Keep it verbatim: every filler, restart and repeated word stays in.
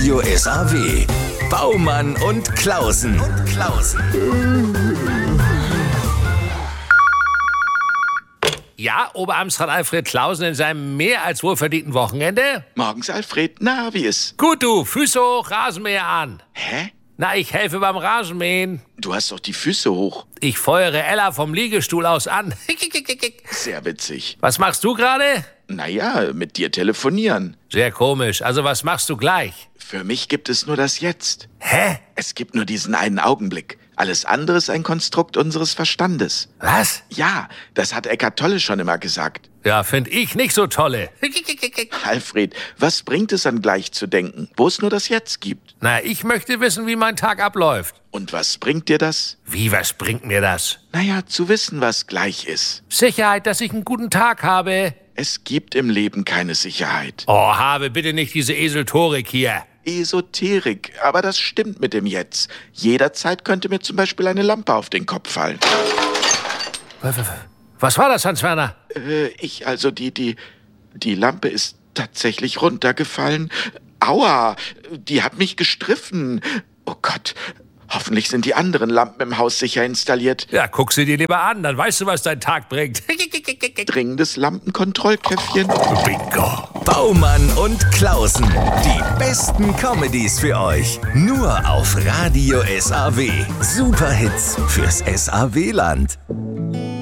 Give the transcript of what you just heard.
Radio S A W. Baumann und Klausen. Und Klausen. Ja, Oberamtsrat Alfred Klausen in seinem mehr als wohlverdienten Wochenende? Morgens, Alfred. Na, wie ist? Gut, du. Füße hoch, Rasenmäher an. Hä? Na, ich helfe beim Rasenmähen. Du hast doch die Füße hoch. Ich feuere Ella vom Liegestuhl aus an. Sehr witzig. Was machst du gerade? Naja, mit dir telefonieren. Sehr komisch. Also was machst du gleich? Für mich gibt es nur das Jetzt. Hä? Es gibt nur diesen einen Augenblick. Alles andere ist ein Konstrukt unseres Verstandes. Was? Ja, das hat Eckhart Tolle schon immer gesagt. Ja, find ich nicht so tolle. Alfred, was bringt es an gleich zu denken, wo es nur das Jetzt gibt? Na, ich möchte wissen, wie mein Tag abläuft. Und was bringt dir das? Wie, was bringt mir das? Naja, zu wissen, was gleich ist. Sicherheit, dass ich einen guten Tag habe. Es gibt im Leben keine Sicherheit. Oh, habe bitte nicht diese Eseltorik hier. Esoterik, aber das stimmt mit dem Jetzt. Jederzeit könnte mir zum Beispiel eine Lampe auf den Kopf fallen. Was war das, Hans-Werner? Äh, ich, also die, die, die Lampe ist tatsächlich runtergefallen. Aua, die hat mich gestriffen. Oh Gott, hoffentlich sind die anderen Lampen im Haus sicher installiert. Ja, guck sie dir lieber an, dann weißt du, was dein Tag bringt. Dringendes Lampenkontrollkäffchen. Bingo. Baumann und Klausen. Die besten Comedies für euch. Nur auf Radio S A W. Superhits fürs S A W-Land.